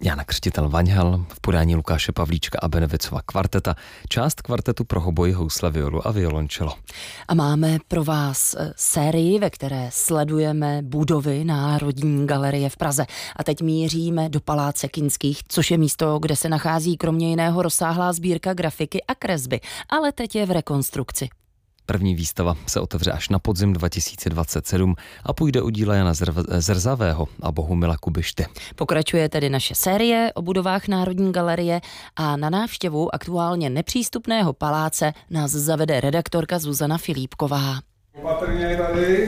Jana Křtitel-Vaňhal v podání Lukáše Pavlíčka a Benevicova kvarteta, část kvartetu pro hoboj, housle, violu a violončelo. A máme pro vás sérii, ve které sledujeme budovy Národní galerie v Praze. A teď míříme do Paláce Kinských, což je místo, kde se nachází kromě jiného rozsáhlá sbírka grafiky a kresby, ale teď je v rekonstrukci. První výstava se otevře až na podzim 2027 a půjde o díla Jana Zrzavého a Bohumila Kubišty. Pokračuje tedy naše série o budovách Národní galerie a na návštěvu aktuálně nepřístupného paláce nás zavede redaktorka Zuzana Filipková. Opatrně tady.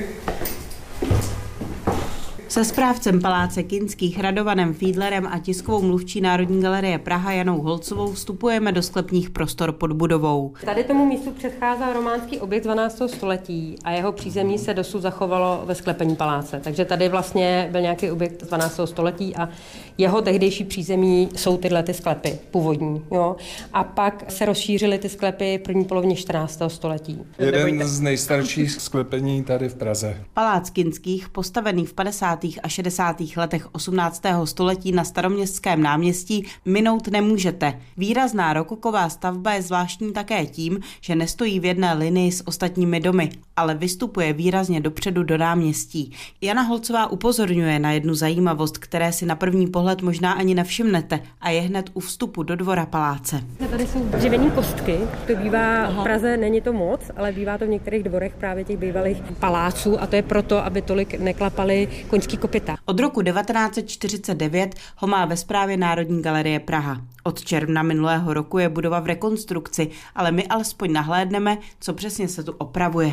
Se správcem Paláce Kinských Radovanem Fiedlerem a tiskovou mluvčí Národní galerie Praha Janou Holcovou vstupujeme do sklepních prostor pod budovou. Tady tomu místu předcházel románský objekt 12. století a jeho přízemí se dosud zachovalo ve sklepení paláce. Takže tady vlastně byl nějaký objekt 12. století a jeho tehdejší přízemí jsou tyhle ty sklepy původní. Jo? A pak se rozšířily ty sklepy v první polovině 14. století. Jeden z nejstarších sklepení tady v Praze. Palác Kinských, postavený v 50. a 60. letech 18. století na Staroměstském náměstí, minout nemůžete. Výrazná rokoková stavba je zvláštní také tím, že nestojí v jedné linii s ostatními domy, ale vystupuje výrazně dopředu do náměstí. Jana Holcová upozorňuje na jednu zajímavost, které si na první pohled možná ani nevšimnete, a je hned u vstupu do dvora paláce. Tady jsou dřevěné kostky, to bývá v Praze, není to moc, ale bývá to v některých dvorech právě těch bývalých paláců a to je proto, aby tolik neklapaly koňský kopyta. Od roku 1949 ho má ve správě Národní galerie Praha. Od června minulého roku je budova v rekonstrukci, ale my alespoň nahlédneme, co přesně se tu opravuje.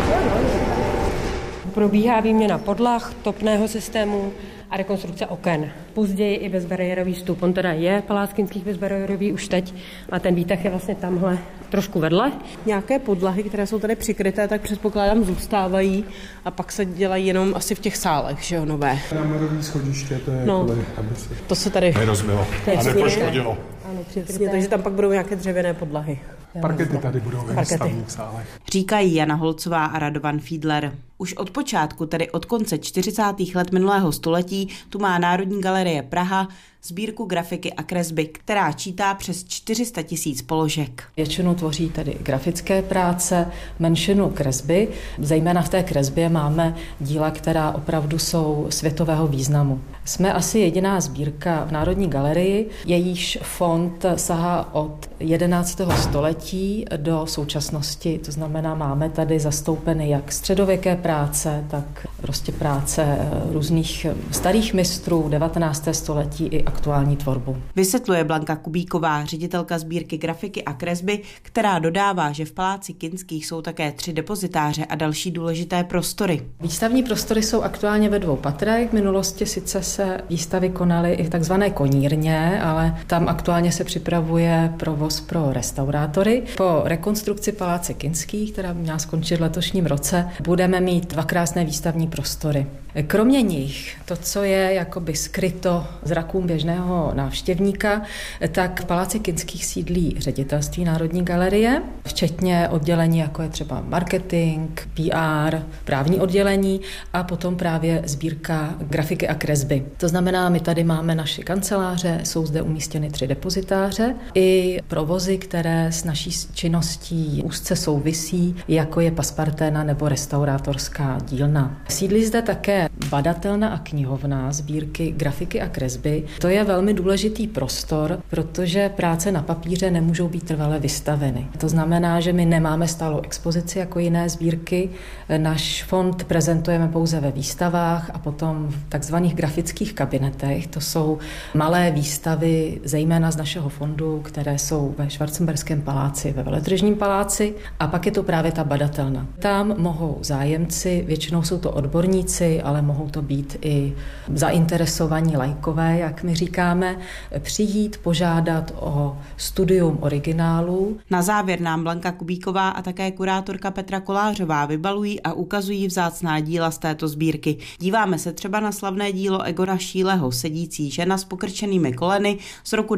Probíhá výměna podlah, topného systému a rekonstrukce oken. Později i bezbariérový vstup. On teda je Palác Kinských bezbariérový už teď a ten výtah je vlastně tamhle trošku vedle. Nějaké podlahy, které jsou tady přikryté, tak předpokládám zůstávají a pak se dělají jenom asi v těch sálech, že jo, nové. Námorový schodiště, to je aby se to se tady nerozmilo a nepoškodilo. Ano, přesně, takže tam pak budou nějaké dřevěné podlahy. Parkety tady budou ve stavních sálech. Říkají Jana Holcová a Radovan Fiedler. Už od počátku, tedy od konce 40. let minulého století, tu má Národní galerie Praha sbírku grafiky a kresby, která čítá přes 400 000 položek. Většinu tvoří tedy grafické práce, menšinu kresby. Zejména v té kresbě máme díla, která opravdu jsou světového významu. Jsme asi jediná sbírka v Národní galerii, jejíž fond sahá od 11. století do současnosti. To znamená, máme tady zastoupeny jak středověké práce, tak prostě práce různých starých mistrů 19. století i aktuální tvorbu. Vysvětluje Blanka Kubíková, ředitelka sbírky grafiky a kresby, která dodává, že v Paláci Kinských jsou také 3 depozitáře a další důležité prostory. Výstavní prostory jsou aktuálně ve 2 patrech. V minulosti sice se výstavy konaly i v takzvané konírně, ale tam aktuálně se připravuje provoz pro restaurátory. Po rekonstrukci Paláce Kinských, která by měla skončit v letošním roce, budeme mít 2 krásné výstavní prostory. Kromě nich, to, co je jakoby skryto zrakům běžného návštěvníka, tak v Paláci Kinských sídlí ředitelství Národní galerie, včetně oddělení, jako je třeba marketing, PR, právní oddělení a potom právě sbírka grafiky a kresby. To znamená, my tady máme naše kanceláře, jsou zde umístěny 3 depozitáře i provozy, které s naší činností úzce souvisí, jako je pasparténa nebo restaurátorská dílna. Sídlí zde také badatelna a knihovna sbírky grafiky a kresby. To je velmi důležitý prostor, protože práce na papíře nemůžou být trvale vystaveny. To znamená, že my nemáme stálou expozici jako jiné sbírky. Náš fond prezentujeme pouze ve výstavách a potom v takzvaných grafických kabinetech. To jsou malé výstavy, zejména z našeho fondu, které jsou ve Schwarzenberském paláci, ve Veletržním paláci, a pak je to právě ta badatelna. Tam mohou zájemci, většinou jsou to odborníci, ale mohou to být i zainteresovaní laikové, jak my říkáme, přijít, požádat o studium originálů. Na závěr nám Blanka Kubíková a také kurátorka Petra Kolářová vybalují a ukazují vzácná díla z této sbírky. Díváme se třeba na slavné dílo Egona Schieleho Sedící žena s pokrčenými koleny z roku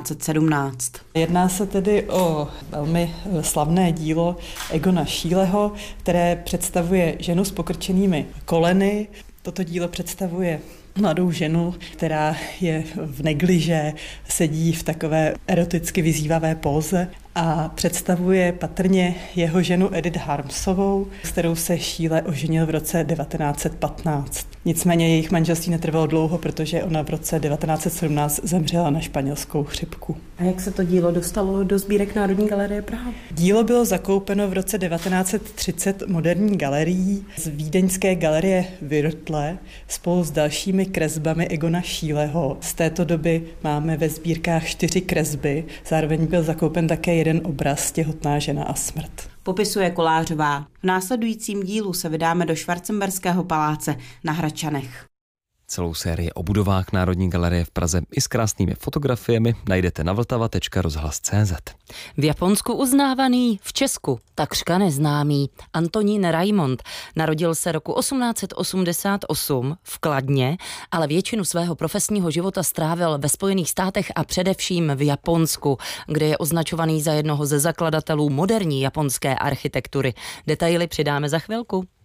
1917. Jedná se tedy o velmi slavné dílo Egona Schieleho, které představuje ženu s pokrčenými koleny. Toto dílo představuje mladou ženu, která je v negliže, sedí v takové eroticky vyzývavé póze a představuje patrně jeho ženu Edith Harmsovou, s kterou se Schiele oženil v roce 1915. Nicméně jejich manželství netrvalo dlouho, protože ona v roce 1917 zemřela na španělskou chřipku. A jak se to dílo dostalo do sbírek Národní galerie Praha? Dílo bylo zakoupeno v roce 1930 moderní galerií z vídeňské galerie Wirtle spolu s dalšími kresbami Egona Schieleho. Z této doby máme ve sbírkách 4 kresby, zároveň byl zakoupen také jeden obraz Těhotná žena a smrt. Popisuje Kolářová. V následujícím dílu se vydáme do Schwarzenberského paláce na Hradčanech. Celou sérii o budovách Národní galerie v Praze i s krásnými fotografiemi najdete na vltava.rozhlas.cz. V Japonsku uznávaný, v Česku takřka neznámý Antonín Raimond narodil se roku 1888 v Kladně, ale většinu svého profesního života strávil ve Spojených státech a především v Japonsku, kde je označovaný za jednoho ze zakladatelů moderní japonské architektury. Detaily přidáme za chvilku.